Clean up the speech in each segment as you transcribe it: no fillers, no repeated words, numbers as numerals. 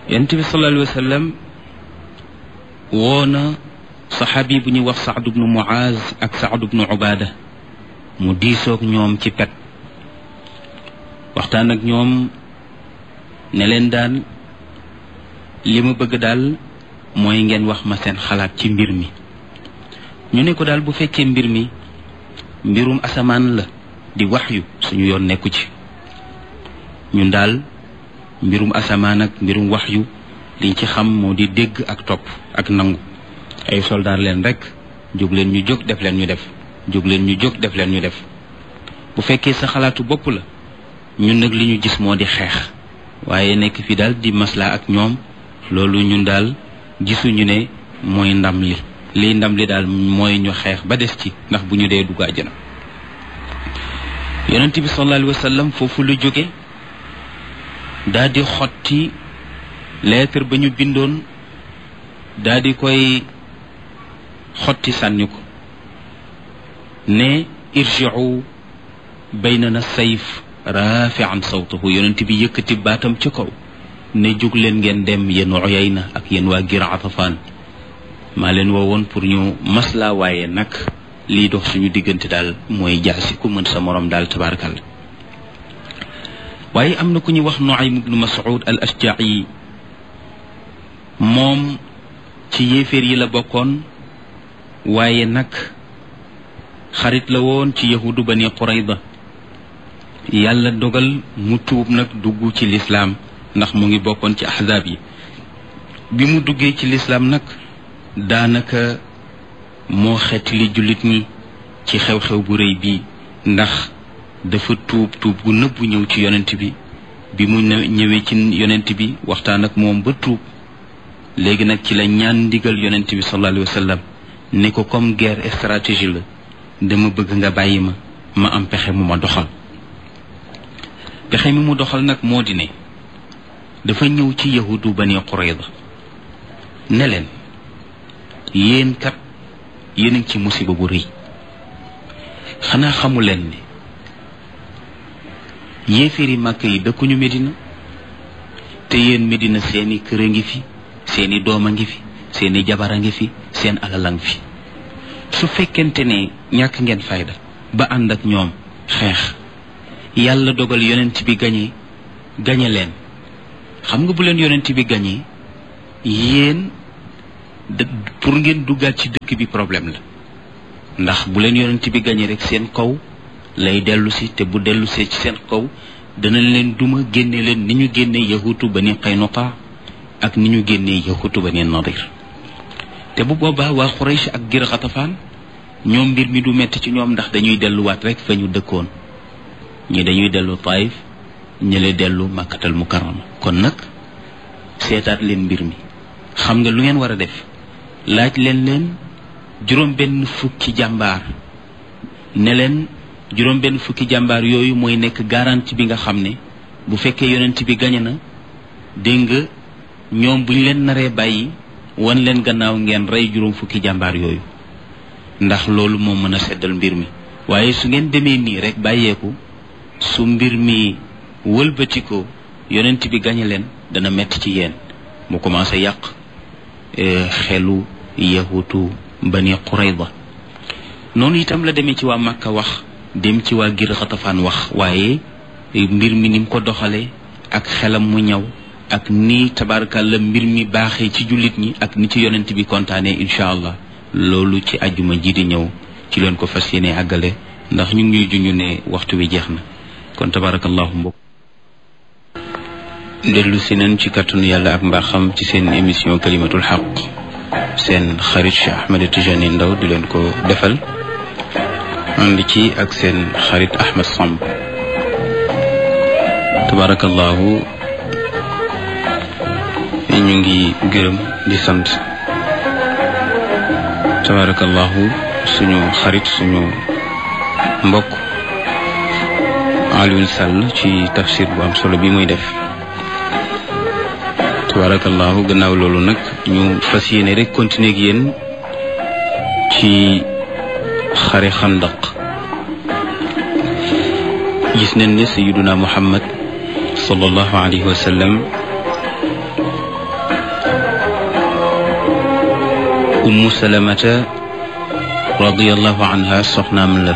yonent bi sallallahu alayhi wa sallam woona saxaabi bu ñuy wax Saad ibnu Muaz ak Saad ibnu Ubaada mu diisoog ñoom ci pet waxtaan ak ñoom ne leen daal li ma bëgg daal mooy ngeen wax ma seen xalaat ci mbir mi. ñu ne ko daal bu fekkee mbir mi mbirum asamaan la di waxyu suñu yoon nekku ci, ñun daal mbirum asamaan ak mbirum waxyu liñ ci xam moo di dégg ak topp ak nangu. ay soldaar leen rek, jóg leen ñu jóg def leen ñu def, jóg leen ñu jóg def leen ñu def. bu fekkee sa xalaatu bopp la ñun nag li ñu gis moo di xeex, waaye nekk fi daal di maslaa ak ñoom loolu ñun daal gisuñu ne mooy ndam li. liy ndam li daal mooy ñu xeex ba des ci, ndax bu ñu dee dugg àjjana. yonent bi sallallahu alayhi wa sallam foofu lu jóge daal di xotti lettre ba ñu bindoon, daal di koy xotti sànni ko ne irji'u baynana sayf rafi'an sawtahu. yonent bi yëkkati baatam ci kaw ne jóg leen ngeen dem yéen Uyayna ak yéen waa Gir Atafaan, maa leen woowoon pour ñu maslaa, waaye nag lii dox suñu diggante daal mooy jaasi ku mën sa morom daal tabaarakalla. waaye am na ku ñuy wax Nuaym ibnu Mas'ud al Ashja'i, moom ci yéeféer yi la bokkoon, waaye nag xarit la woon ci yahudu Bani Qurayda. yàlla dogal mu tuub nag dugg ci lislaam, ndax mu ngi bokkoon ci ahzaab yi. bi mu duggee ci lislaam nag daanaka moo xeetli jullit ñi ci xew-xew bu rëy bii, ndax dafa tuub gu nëbbu ñëw ci yonent bi. bi mu ñëwee ci yonent bi waxtaan ak moom ba tuub, léegi nag ci la ñaan ndigal yonent bi sallallahu alayhi wa sallam ne ko comme guerre stratégie la, dama bëgg nga bàyyi ma am pexe mu ma doxal. pexe mi mu doxal nag moo di ne dafa ñëw ci yahudu Bani Qurayza ne leen yéen kat yéen a ngi ci musiba bu rëy. xanaa xamu leen ne yéeféeri màkk yi dëkkuñu Medina, te yéen Medina seeni kër a ngi fi, seeni doom a ngi fi, seeni jabar a ngi fi, seen alal a ngi fi. su fekkente ne ñàkk ngeen fayda ba ànd ak ñoom xeex, yàlla dogal yonent bi gañe leen, xam nga bu leen yonent bi gañee yéen pour ngeen duggaat ci dëkk bi problème la, ndax bu leen yonent bi gañee rek seen kaw lay dellu si, te bu dellu see ci seen kaw dana leen duma génne leen ni ñu génnee yahutu Bani Qaynuqa ak ni ñu génnee yahutu Bani Nadir. te bu boobaa waa Quraysh ak Gir Xatafaan ñoom mbir mi du metti ci ñoom, ndax dañuy delluwaat rek fa ñu dëkkoon. ñi dañuy dellu Taif, ñële dellu Makkatal Mukarrama. kon nag seetaat leen mbir mi, xam nga lu ngeen war a def, laaj leen juróom benn fukki jàmbaar, ne leen juróom benn fukki jàmbaar yooyu mooy nekk garantie bi nga xam ne bu fekkee yonent bi gañe na, dégg nga ñoom buñ leen naree bàyyi wan leen gannaaw ngeen rey juróom fukki jàmbaar yooyu, ndax loolu moo mën a seddal mbir mi. waaye su ngeen demee nii rek bàyyeeku, su mbir mi wëlbatikoo yonent bi gañe leen dana metti ci yéen. mu commencé yàq xelu yahutu Bani Qurayza. noonu itam la demee ci waa Makka wax, dem ci waa Gir Xatafaan wax, waaye mbir mi ni mu ko doxalee ak xelam mu ñaw ak ni tabarakalla mbir mi baaxee ci jullit ñi ak ni ci yonent bi kontaanee, incha allah loolu ci ajjuma ji di ñëw ci leen ko fas yéene àggale, ndax ñu ngi ñuy junj ne waxtu wi jeex na. kon tabarakallahu mbokk dellu si nañ ci kàttanu yàlla ak mbaaxam ci seen émission kalimatul xaq, seen xarit Cheikh Ahmed Tijani Ndaw di leen ko defal, ànd ci ak seen xarit Ahmed Samb. tabarakallahu ñu ngi gërëm di sant tabarakallahu suñu xarit suñu mbokk Alioune Sall ci tafsir bu am solo bi muy def. tabarakallahu gannaaw loolu nag ñu fas yéene rek continuer ak yéen ci xare xandaq. gis nañ ne sayyiduna Muhammad sallallahu alayhi wa sallam ummu salamata radiyallahu anha soxnaam la.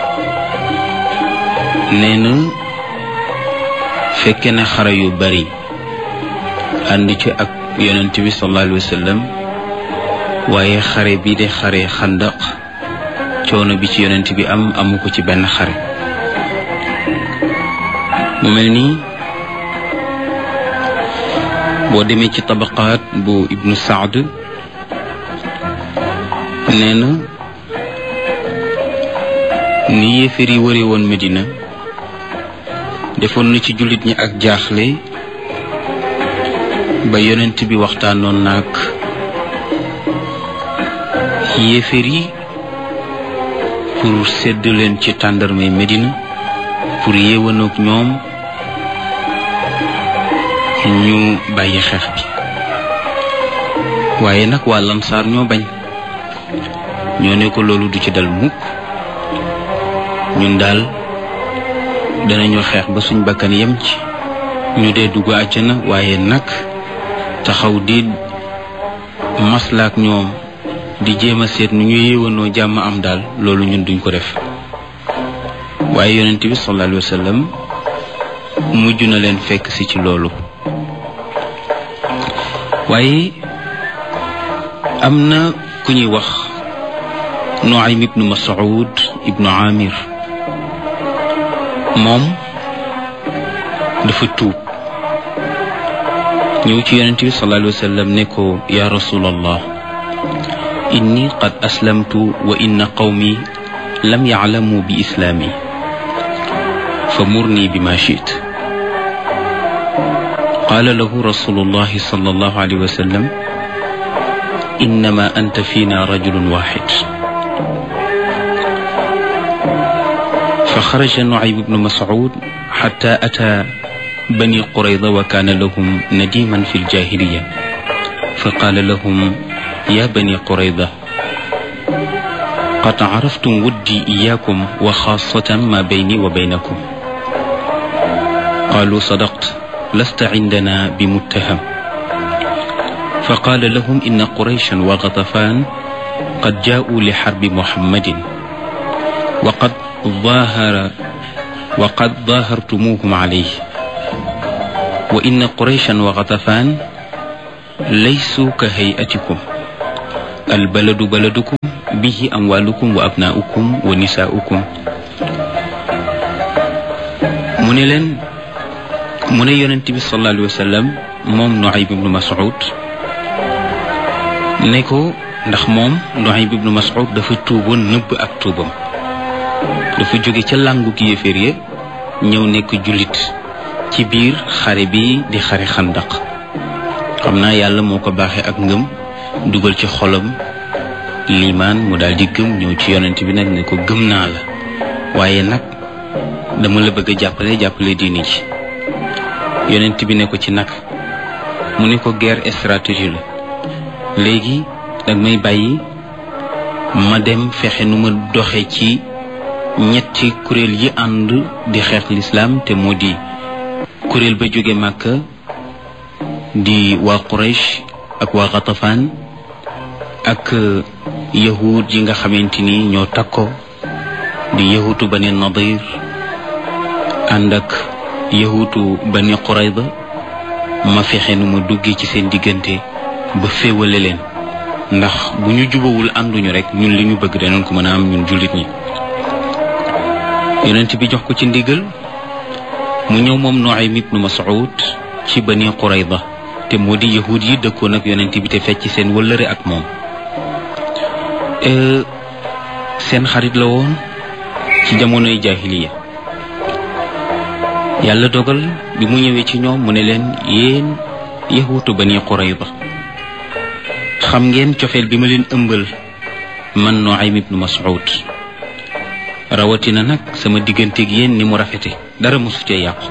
nee na fekke na xare yu bari ànd ci ak yonent bi sallallahu alayhi wa sallam, waaye xare bi de xare xandaq coono bi ci yonent bi amu ko ci benn xare. mu mel ni boo demee ci tabaqaat bu ibnu Saad nee na ni yéefar yi wëre woon Medina defoon na ci jullit ñi ak jaaxle ba yonent bi waxtaanoon naag yéefar yi pour sedd leen ci tàndarmay Medina pour yéewanoog ñoom ñu bàyyi xeex bi. waaye nag waa Lansaar ñoo bañ, ñoo ne ko loolu du ci dal mukk, ñun daal danañu xeex ba suñ bakkan yem ci ñu dee dugg àjjana, waaye nag taxaw di maslaak ñoom di jéem a seet nu ñu yéewanoo jàmm am daal, loolu ñun duñ ko def. waaye yonent bi sallallahu alayhi wa sallam mujj na leen fekk si ci loolu. waaye am na ku ñuy wax Nuaym ibnu Mas'ud ibnu Amir, moom dafa tuub ñëw ci yonent bi sallallahu alayhi wa sallam ne ko ya rasulallah, inni qad aslamtu wa inna qawmi lam ya'lamu bi islaami fa murni bima shi'ta. qaala lahu rasulullahi sallallahu alayhi wa sallam innama anta fiina rajulun waxid. fa xaraja Nuaym ibnu Mas'ud xatta ataa bani Qurayda wa kaana lahum nadiman fi ljahiliya fa qaala lahum ya bani Qurayda qad caraftum wuddi iyaakum wa xaasatan ma bayni wa baynakum. qaalu sadaqta lasta cindana bimuttaham. fa qaala lahum inna qurayshan wa Gatafaan qad jaa'uu li xarbi Muhammadin wa qad daahartumuuhum calayhi wa inna qurayshan wa Gatafaan laysuu ka hay'atikum albaladu baladukum bihi amwaalukum wa abnaa'ukum wa nisaa'ukum. mu ne yonent bi sallallahu alayhi wa sallam moom Nuaym ibnu Mas'ud ne ko, ndax moom Nuaym ibnu Mas'ud dafa tuuboon nëbb ak tuubam, dafa jóge ca làngu ki yéeféer ya ñëw nekk jullit ci biir xare bi di xare xandaq. xam naa yàlla moo ko baaxee ak ngëm dugal ci xolam liimaan, mu daal di gëm ñëw ci yonent bi nag ne ko gëm naa la, waaye nag dama la bëgg a jàppale diini ji. yonent bi ne ko ci nag, mu ne ko guerre stratégie la, léegi dag may bàyyi ma dem fexe nu ma doxe ci ñetti kuréel yi ànd di xeex lislaam, te moo di kuréel ba jóge Màkka di waa Quraysh ak waa Gatafaan ak yahud yi nga xamante ni ñoo takko di yahutu Bani Nadir ànd ak yahutu Bani Qurayda. ma fexe nu ma duggee ci seen diggante ba féewale leen, ndax bu ñu jubawul ànduñu rek ñun li ñu bëgg danañ ko mën a am ñun jullit ñi. yonent bi jox ko ci ndigal mu ñëw moom Nuaym ibnu Mas'ud ci Bani Qurayda, te moo di yahud yi dëkkoon ak yonent bi te fecc seen wëllëre ak moom. seen xarit la woon ci jamonoy jaahiliya. yàlla dogal bi mu ñëwee ci ñoom mu ne leen, yéen yahuutu Bani Qurayda, xam ngeen cofeel bi ma leen ëmbal man Nuaym ibnu Mas'ud, rawatina nag sama digganteeg yéen ni mu rafete, dara mosu cee yàqu.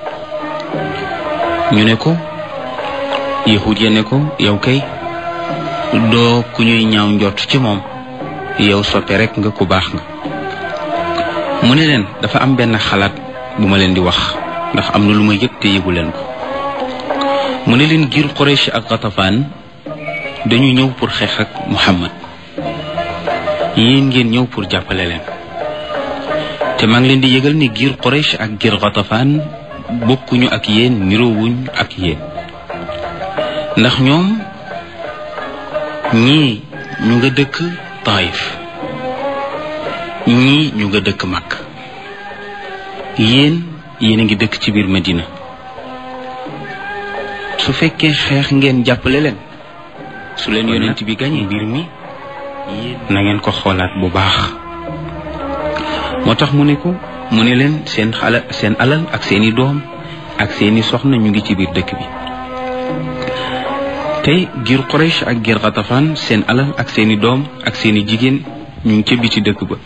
ñu ne ko, yahud ya ne ko, yow kay doo ku ñuy ñaaw njott ci moom, yow soppe rek nga, ku baax nga. mu ne leen, dafa am benn xalaat bu ma leen di wax, ndax am na lu ma yëg te yëgu leen ko. mu ne leen, giir Quraysh ak Gatafaan dañu ñëw pour xeex ak Muhammad, yéen ngeen ñëw pour jàppale leen. te maa ngi leen di yëgal ni giir Quraysh ak giir Ghatafan bokkuñu ak yéen, niroowuñ ak yéen, ndax ñoom ñii ñu nga dëkk Taif, ñii ñu nga dëkk Makka, yéen a ngi dëkk ci biir Medina. su fekkee xeex ngeen jàppale leen, su leen yonent bi gañee mbir mi na ngeen ko xoolaat bu baax. moo tax mu ne leen seen alal ak seeni doom ak seeni soxna ñu ngi ci biir dëkk bi. tey giir Quraysh ak giir Ghatafan seen alal ak seeni doom ak seeni jigéen ñu ngi ca biti dëkk ba.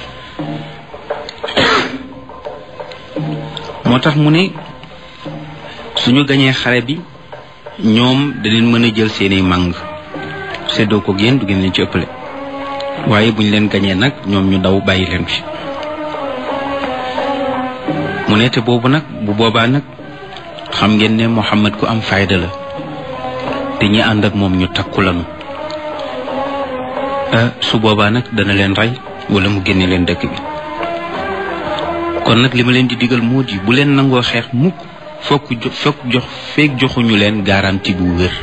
moo tax mu ne suñu gañee xare bi ñoom daleen mën a jël seeni màng seddoo ko génn du ngeen leen ci ëppale, waaye buñ leen gañee nag ñoom ñu daw bàyyi leen fi. mu ne te bu boobaa nag xam ngeen ne Muhammad ku am fayda la, te ñi ànd ak moom ñu takku lanu. su boobaa nag dana leen rey wala mu génne leen dëkk bi. kon nag li ma leen di digal moo di bu leen nangoo xeex mukk feek joxuñu leen garantie bu wér.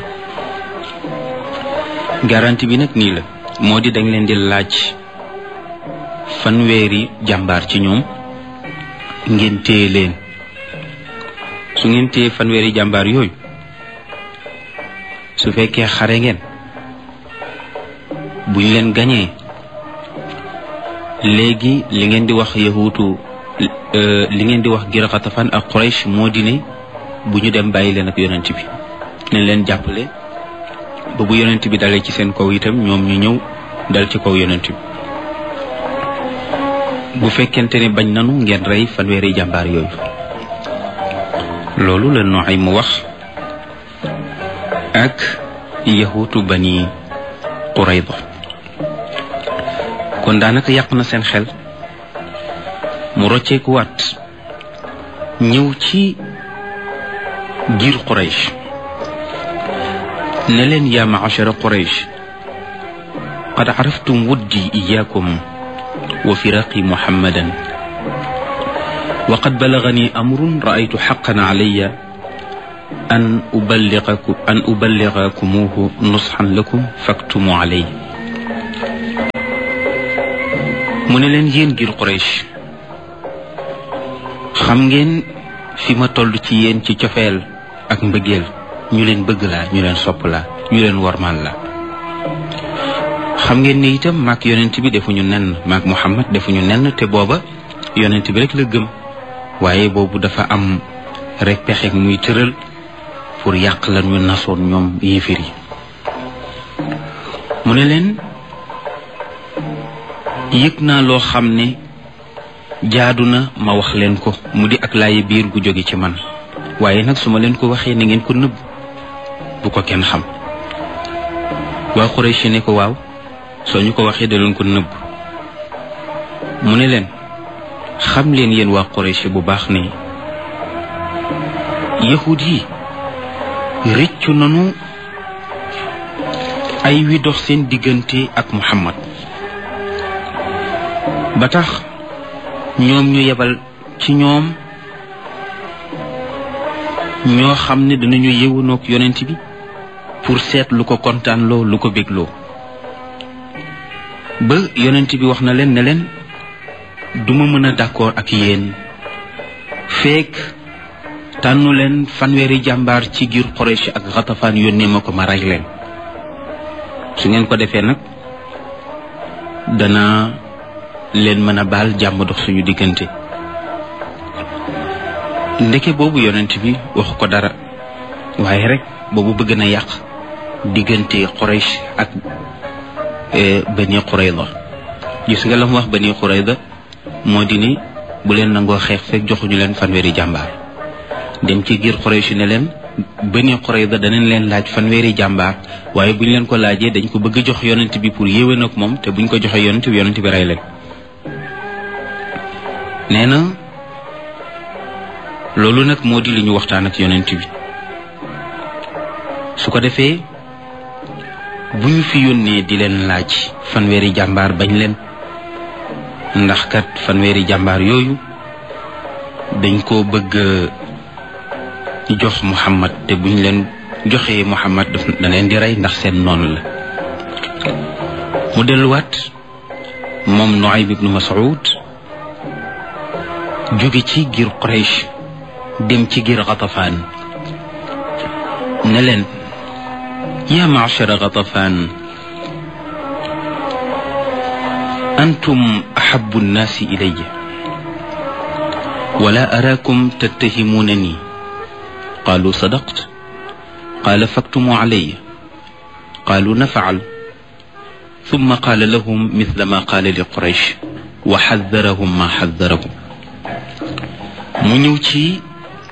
garantie bi nag nii la, moo di dañ leen di laaj fanweeri jàmbaar ci ñoom ngeen téye leen. su ngeen téye fanweeri jàmbaar yooyu, su fekkee xare ngeen, buñ leen gañee léegi li ngeen di wax yahuutu li ngeen di wax giir Ghatafan ak Quraysh moo di ne bu ñu dem bàyyi leen ak yonent bi, nañ leen jàppale ba bu yonent bi dalee ci seen kaw itam ñoom ñu ñëw dal ci kaw yonent bi. bu fekkente ne bañ nanu ngeen rey fanweeri jàmbaar yooyu. loolu la Nuaym mu wax ak yahuutu Bani Qurayda. kon daanaka yàq na seen xel, mu rocceekuwaat ñëw ci giir Quraysh ne leen yaa ma'ashara Quraysh qad araftum wuddi iyaakum wa firaqi Muhammadan wa qad balagani amrun ra'aytu haqqan alayya an uballigakumuhu nushan lakum faktumu alayhi. mu ne leen yéen giir Quraysh, xam ngeen fi ma toll ci yéen ci cofeel ak mbëggeel, ñu leen bëgg laa, ñu leen sopp laa, ñu leen warmaan la. xam ngeen ne itam maak yonent bi defuñu nenn, maak Muhammad defuñu nenn, te booba yonent bi rek la gëm, waaye boobu dafa am rek pexe muy tëral pour yàq la ñu nasoon ñoom yéefar yi. mu ne leen yëg naa loo xam ne jaadu na ma wax leen ko, mu di ak laaye biir gu jóge ci man, waaye nag su ma leen ko waxee na ngeen ko nëbb, bu ko kenn xam. waa Quraysh ne ko waaw, soo ñu ko waxee da leen ko nëbb. mu ne leen xam leen yéen waa Quraysh bu baax ne yahud yi rëccu nanu ay wi dox seen diggante ak Muhammad, ba tax ñoom ñu yebal ci ñoom ñoo xam ne danañu yëwanoog yonent bi pour seet lu ko kontaanloo, lu ko bégloo. ba yonent bi wax na leen ne leen duma mën a d'accord ak yéen feek tànnu leen fanweeri jàmbaar ci giir Quraysh ak Ghatafan yónnee ma ko ma rey leen. su ngeen ko defee nag dana leen mën a baal jàmm dox suñu diggante. ndeke boobu yonent bi waxu ko dara, waaye rek boobu bëgg na yàq diggante Quraysh ak Bani Qurayda. gis nga la mu wax Bani Qurayda moo di ni bu leen nangoo xeex fekk joxuñu leen fanweeri jàmbaar. dem ci giir Quraysh ne leen Bani Qurayda danañ leen laaj fanweeri jàmbaar, waaye buñ leen ko laajee dañ ko bëgg jox yonent bi pour yéwén ak moom, te buñ ko joxee yonent bi rey leen. nee na loolu nag moo di li ñu waxtaan ak yonent bi. su ko defee bu ñu fi yónnee di leen laaj fanweeri jàmbaar bañ leen, ndax kat fanweeri jàmbaar yooyu dañ koo bëgg jox Muhammad, te buñ leen joxee Muhammad da leen di rey ndax seen noonu la. mu delluwaat moom Nuaym ibnu Mas'ud jóge ci giir Quraysh dem ci giir Ghatafaan ne leen yaa ma'shara Ghatafaan antum ahabbu nnaasi ilayya wala araakum tattahimuunani qaalu sadaqta qaala faktumuu alayya qaalu naf'al ثم قال لهم مثل ما قال لقريش وحذرهم ما حذرهم. mu ñëw ci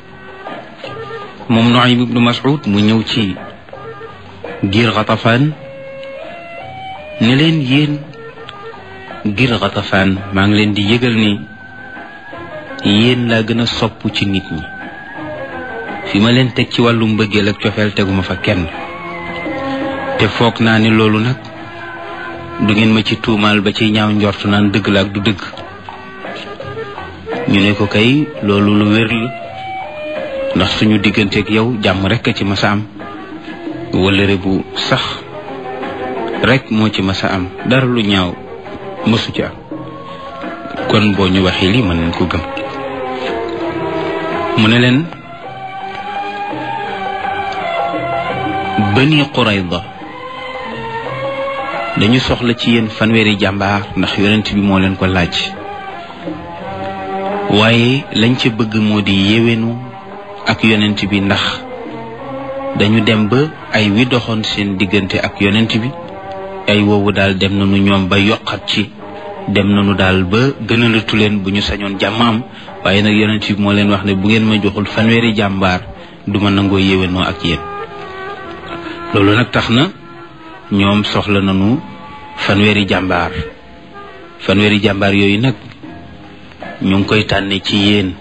moom Nuaym ibnu Mas'ud mu ñëw ci giir Ghatafaan ne leen yéen giir Ghatafaan maa ngi leen di yëgal ni yéen laa gën a sopp ci nit ñi. fi ma leen teg ci wàllu mbëggeel ak cofeel teguma fa kenn, te foog naa ni loolu nag du ngeen ma ci tuumaal ba ci ñaaw njortu naan dëgg la ak du dëgg. ñu ne ko kay loolu lu wér la, ndax suñu digganteeg yow jàmm rek a ci masa am, wëllëre bu sax rek moo ci masa am, dara lu ñaaw mësu ci am. kon boo ñu waxee lii mën nañ ko gëm. mu ne leen Bani Qurayza dañu soxla ci yéen fanweeri jàmbaar ndax yonent bi moo leen ko laaj, waaye lañ ca bëgg moo di yéwénu ak yonent bi, ndax dañu dem ba ay wi doxoon seen diggante ak yonent bi ay woowu daal dem nañu ñoom ba yokkat ci, dem nañu daal ba gënalatu leen bu ñu sañoon jàmm am, waaye nag yonent bi moo leen wax ne bu ngeen ma joxul fanweeri jàmbaar du ma nangoo yéwénoo ak yéen. loolu nag tax na ñoom soxla nañu fanweeri jàmbaar. fanweeri jàmbaar yooyu nag ñu ngi koy tànne ci yéen.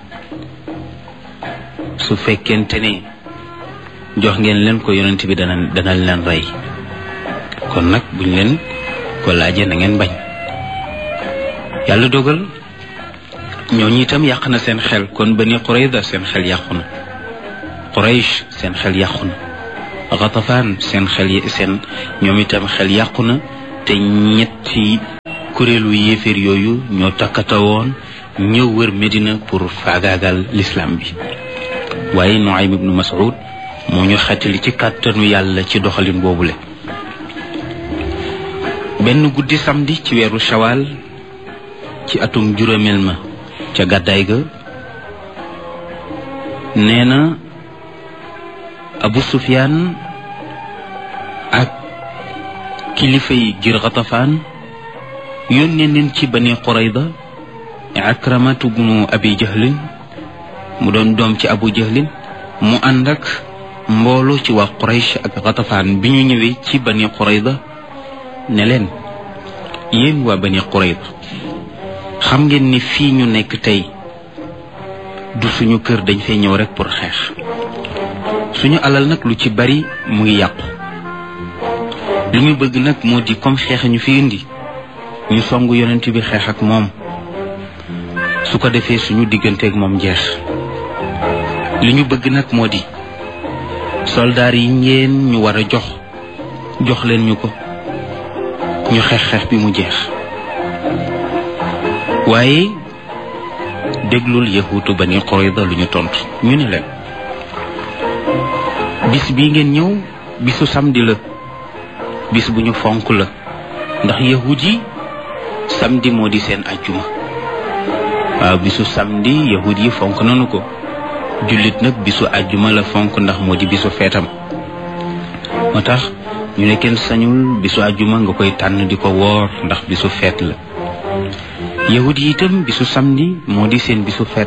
su fekkente ne jox ngeen leen ko yonent bi dana leen rey, kon nag buñ leen ko laajee na ngeen bañ. yàlla dogal ñooñu itam yàq na seen xel, kon Bani Qurayza seen xel yàqu na, Quraysh seen xel yàqu na, Ghatafaan seen ñoom itam xel yàqu na. te ñetti kuréelu yéeféer yooyu ñoo takkatawoon ñëw wër Medina pour faagaagal l'islam bi. waaye Nuaym ibnu Mas'ud moo ñu xettali ci kàttanu yàlla ci doxalin boobule. benn guddi samedi ci weeru Shawal ci atum juróomeel ma ca gàddaay ga, nee na Abu Sufyaan ak kilifa yi giir Ghatafaan yónnee nañ ci Bani Qurayza Akramatu bnu Abi Jahlin, mu doon doom ci Abu Jahlin, mu ànd ak mbooloo ci waa Quraysh ak Ghatafaan. bi ñu ñëwee ci Bani Qurayza ne leen yéen waa Bani Qurayza xam ngeen ni fii ñu nekk tey du suñu kër, dañ fay ñëw rek pour xeex. suñu alal nag lu ci bari mu ngi yàqu. li ñu bëgg nag moo di comme xeex ñu fi indi, ñu songu yonent bi xeex ak moom, su ko defee suñu digganteeg moom jeex. li ñu bëgg nag moo di soldaar yi ngeen ñu war a jox leen ñu ko, ñu xeex bi mu jeex. waaye déglul yahuutu Bani Qurayza lu ñu tontu. ñu ne leen bis bii ngeen ñëw bisu samedi la, bis bu ñu fonk la, ndax yahud yi samedi moo di seen ajjuma. waaw, bisu samedi yahud yi fonk nanu ko. jullit nag bisu ajjuma la fonk ndax moo di bisu feetam. moo tax ñu ne kenn sañul bisu ajjuma nga koy tànn di ko woor ndax bisu feet la. yahud yi itam bisu samedi moo di seen bisu feet,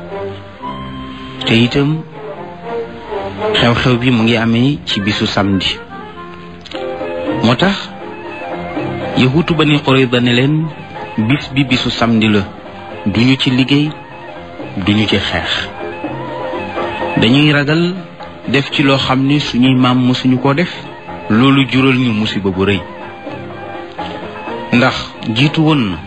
te itam xew-xew bi mu ngi amee ci bisu samedi. moo tax yahuutu Bani Qurayza ne leen bis bi bisu samedi la, duñu ci liggéey, duñu ci xeex. dañuy ragal def ci loo xam ne suñuy maam mosuñu koo def, loolu jural ñu musiba bu rëy ndax jiitu woon na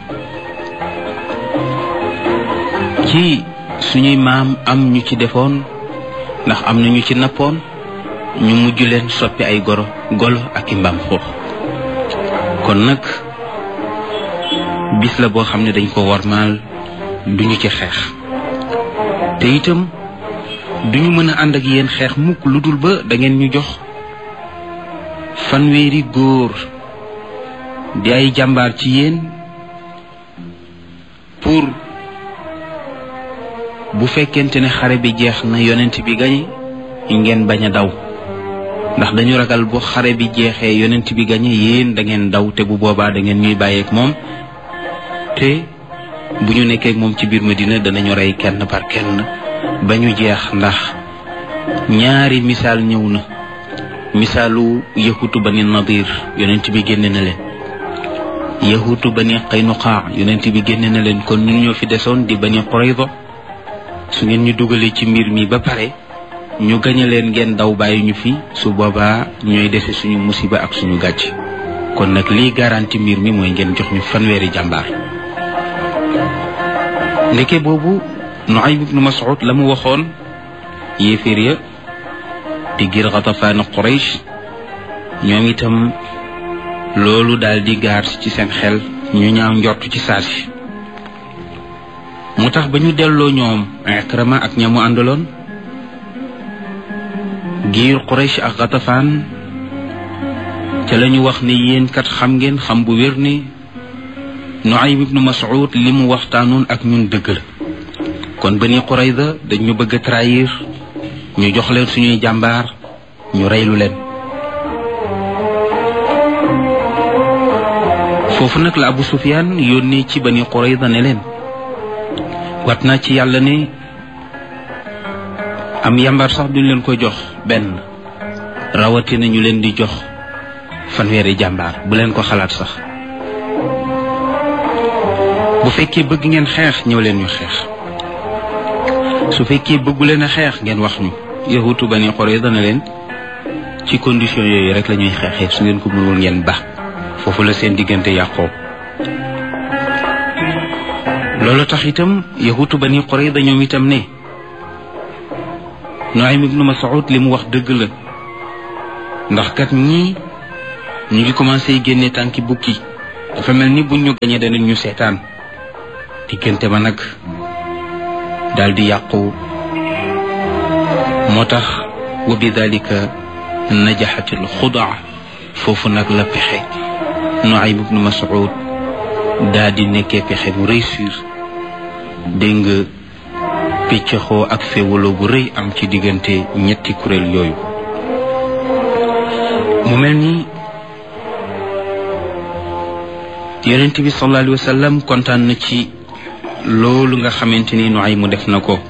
ci suñuy maam am ñu ci defoon ndax am na ñu ci nappoon ñu mujj leen soppi ay golo ak i mbaam xuux kon nag bis la boo xam ne dañ ko warmaal duñu ci xeex te itam duñu mën a ànd ak yéen xeex mukk lu dul ba da ngeen ñu jox fanweeri góor di ay jàmbaar ci yéen pour bu fekkente ne xare bi jeex na yonent bi gañe ngeen bañ a daw ndax dañu ragal bu xare bi jeexee yonent bi gañe yéen da ngeen daw te bu boobaa da ngeen ñuy bàyyeek moom te bu ñu nekkee moom ci biir Madina danañu rey kenn par kenn ba ñu jeex ndax ñaari misaal ñëw na misaalu yahutu bani nadir yonent bi génne na leen yahutu bani qaynuqa yonent bi génne na leen kon ñun ñoo fi desoon di bani qurayza su ngeen ñu dugalee ci mbir mi ba pare ñu gañe leen ngeen daw bàyyi ñu fi su boobaa ñooy dese suñu musiba ak suñu gàcc kon nag lii garanti mbir mi mooy ngeen jox ñu fanweeri jàmbaar ndeke boobu Nuaym ibnu Mas'ud la mu waxoon yéeféer ya di gir Gatafaan Quraysh ñoom itam loolu daal di gaar ci seen xel ñu ñaaw njort ci saasi mu tax ba ñu delloo ñoom Ikrama ak ñamu àndaloon giir Quraysh ak Gatafaan ca la ñu wax ne yéen kat xam ngeen xam bu wér ne Nuaym ibnu Mas'ud li mu waxtaanoon ak ñun dëgg la kon Bani Qurayza dañ ñu bëgg a trahir ñu jox leen suñuy jàmbaar ñu reylu leen foofu nag la Abu Sufyaan yónnee ci Bani Qurayza ne leen wat naa ci yàlla ne am yàmbaar sax duñ leen ko jox benn rawatina ñu leen di jox fanweeri jàmbaar bu leen ko xalaat sax bu fekkee bëgg ngeen xeex ñëw leen ñu xeex su fekkee bëggu leen a xeex ngeen wax ñu yahutu Bani Qurayza na leen ci condition yooyu rek la ñuy xeexee su ngeen ko mënul ngeen baax foofu la seen diggante yàqoo loolu tax itam yahutu Bani Qurayza ñoom itam ne Nuaym ibnu Mas'ud li mu wax dëgg la ndax kat ñii ñu ngi commencé génne tànki bukki dafa mel ni buñ ñu gañee danañ ñu seetaan diggante ba nag daal di yàqu moo tax wa bi dalika najaxatil xudaa foofu nag la pexe Nuaym ibnu Mas'ud daal di nekkee pexe bu réussir dégg nga piccaxoo ak féewaloo bu rëy am ci diggante ñetti kuréel yooyu mu mel ni yonent bi sallallahu alayhi wa sallam kontaan na ci loolu nga xamante ni Nuaym mu def na ko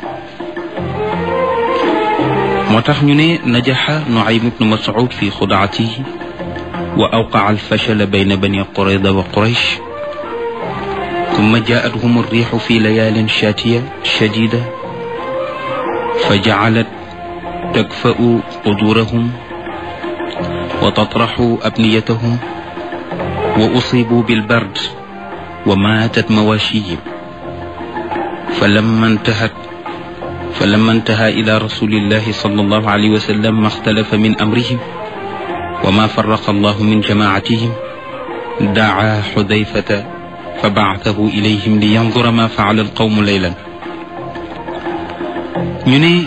moo tax ñu ne najaxa Nuaym ibnu Mas'ud fi xudaatihi wa awqaca alfashal bayna bani Qurayza wa Quraysh ثم جاءتهم الريح في ليال شاتية شديدة فجعلت تكفأ قدورهم وتطرح أبنيتهم وأصيبوا بالبرد وماتت مواشيهم فلما انتهى إلى رسول الله صلى الله عليه وسلم ما اختلف من أمرهم وما فرق الله من جماعتهم دعا حذيفة فبعثه إليهم لينظر ما فعل القوم ليلا ñu ne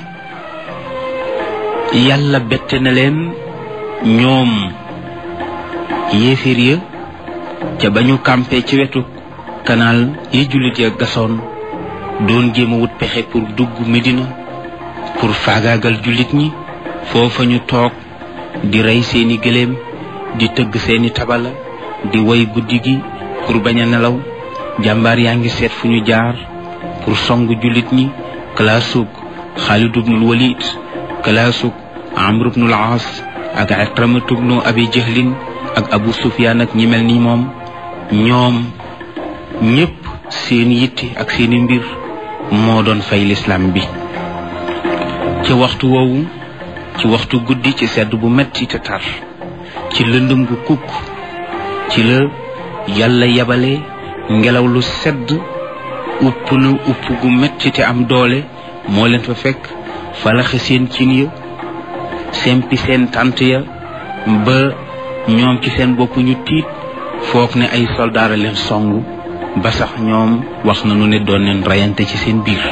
yàlla bette na leen ñoom yéeféer ya ca ba ñu campé ci wetu kanaal yi jullit ya gasoon doon jéem a wut pexe pour dugg Medina pour faagaagal jullit ñi foofa ñu toog di rey seeni gëléem di tëgg seeni tabala di way guddi gi pour bañ a nelaw jàmbaar yaa ngi seet fu ñu jaar pour song jullit ñi kalaasug Xaalid ibnul Walid kalaasug Amr ibnul Aas ak Ikramatu ibnu Abi Jahlin ak Abu Sufyaan ak ñi mel ni moom ñoom ñépp seen yitte ak seeni mbir moo doon fay lislaam bi ci waxtu woowu ci waxtu guddi ci sedd bu metti te tar ci lëndëm gu kukk ci la yàlla yabale ngelaw lu sedd upp na upp gu metti te am doole moo leen fa fekk falaxe seen cin ya sempi seen tànt ya ba ñoom ci seen bopp ñu tiit foog ne ay soldaara leen songu ba sax ñoom wax nañu ne doon leen rayante ci seen biir.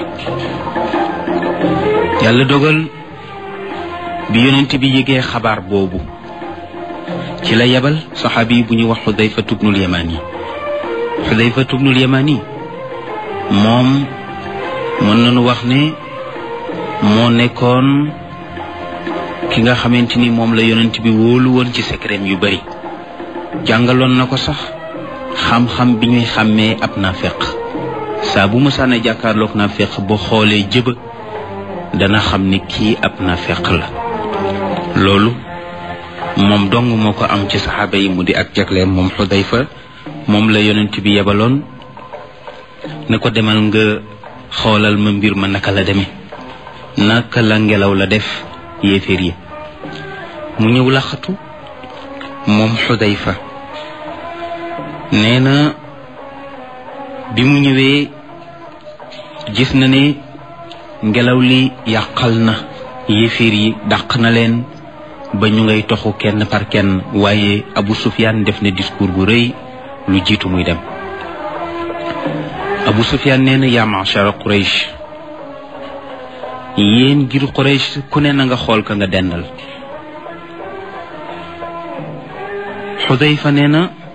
yàlla dogal bi yonent bi yëgee xabaar boobu ci la yebal saxaabi bu ñuy wax Xudayfa ibnul Yamani. Xudayfa ibnul Yamani moom mën nañu wax ne moo nekkoon ki nga xamante ni moom la yonent bi wóolu woon ci secret yu bari jàngaloon na ko sax xam-xam bi ñuy xàmmee ab naafeq saa bu mësaan a jàkkaarloog naafeq boo xoolee jëba dana xam ni kii ab naafeq la. loolu moom dong moo ko am ci saxaaba yi mu di ak jagleem moom Xudayfa moom la yonent bi yebaloon ne ko demal nga xoolal ma mbir ma naka la demee naka la ngelaw la def yéeféer yi. mu ñëw laxatu moom Xudayfa nee na bi mu ñëwee gis na ne ngelaw li yàqal na yéeféer yi dàq na leen ba ñu ngay toxu kenn par kenn waaye Abu Sufyaan def na discours bu rëy lu jiitu muy dem. Abu Sufyaan nee na yaa ma'shara Quraysh yéen ngir Quraysh ku ne na nga xool ka nga dendal. Xudayfa nee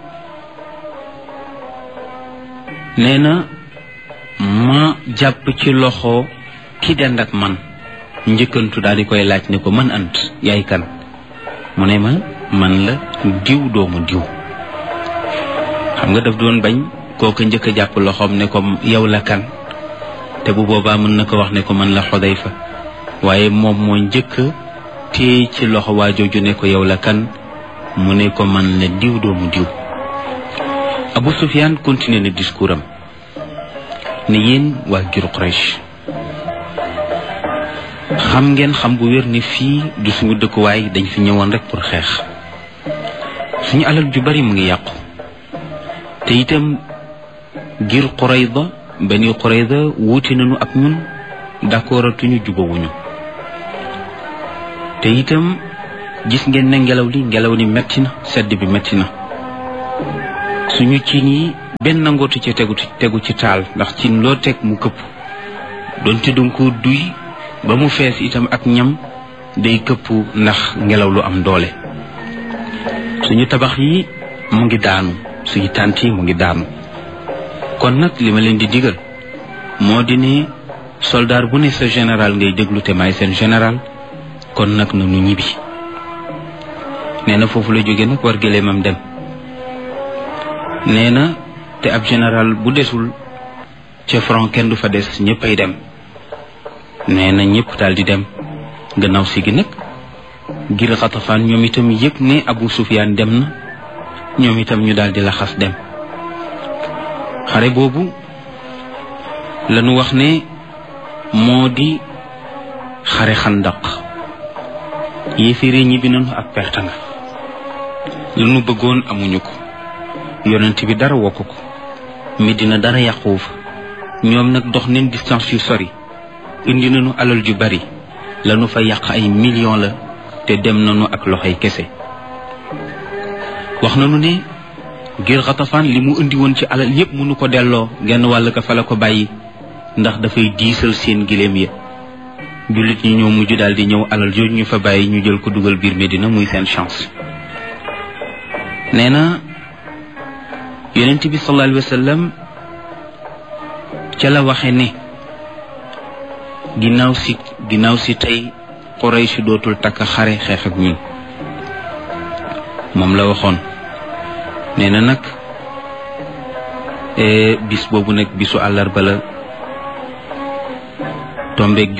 na ma jàpp ci loxo ki dend ak man njëkkantu daal di koy laaj ne ko man ant yaay kan mu ne ma man la diw doomu diw. xam nga daf doon bañ kooku njëkk a jàpp loxoom ne ko yow la kan te bu boobaa mën na ko wax ne ko man la Xudayfa waaye moom moo njëkk téye ci loxo waa jooju ne ko yow la kan mu ne ko man la diw doomu diw. Abu Sufyaan continué na discours am ne yéen waa giru Quraysh xam ngeen xam bu wér ne fii du suñu dëkkuwaay dañ fi ñëwoon rek pour xeex suñu alal ju bari mu ngi yàqu te itam giru Qurayda Bani Qurayda wuute nañu ak ñun d'accordatuñu jubawuñu te itam gis ngeen ne ngelaw li metti na sedd bi metti na suñu cin yi benn nangootu ci tegu ci taal ndax cin loo teg mu këpp doonte danga ko duy ba mu fees itam ak ñam day këpp ndax ngelaw lu am doole. suñu tabax yi mu ngi daanu suñu tànt yi mu ngi daanu kon nag li ma leen di digal moo di ne soldaar bu ne sa général ngay déglu te maay seen général kon nag na nu ñibbi. nee na foofu la jóge nag war gëléemam dem. nee na te ab général bu desul ca front kenn du fa des ñëppay dem. nee na ñëpp daal di dem gannaaw si gi nag ngir Xatafaan ñoom itam yëg ne Abu Sufyaan dem na ñoom itam ñu daal di laxas dem. xare boobu lañu wax ne moo di xare Xandaq. yéeféer ñibbi nañu ak perte nga lu nu bëggoon amuñu ko yonent bi dara wokk ko Medina dara yàquwu fa ñoom nag dox neen distance yu sori indi nañu alal ju bari lanu fa yàq ay millions la te dem nañu ak loxoy kese. wax nañu ne ngir Xatafaan li mu indi woon ci alal yépp mënu ko delloo genn wàll ka fa la ko bàyyi ndax dafay diisal seen giléem ya. jullit ñi ñoo mujj daal di ñëw alal jooju ñu fa bàyyi ñu jël ko dugal biir Medina muy seen chance. nee na yonent bi sallallahu alayhi wa sallam ca la waxe ne ginnaaw si tey Quraysh dootul takk xare xeex ak ñun moom la waxoon. nee na nag bis boobu nag bisu àllarba la tombeeg